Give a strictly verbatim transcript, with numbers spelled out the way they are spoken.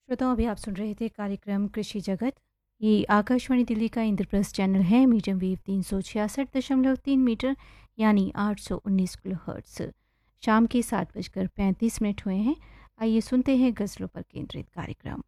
श्रोताओं, अभी आप सुन रहे थे कार्यक्रम कृषि जगत। ये आकाशवाणी दिल्ली का इंद्रप्रस्थ चैनल है, मीडियम वेव तीन सौ छियासठ दशमलव तीन मीटर यानी आठ सौ उन्नीस किलो हर्ट्स। शाम के सात बजकर पैंतीस मिनट हुए हैं। आइए सुनते हैं गज़लों पर केंद्रित कार्यक्रम।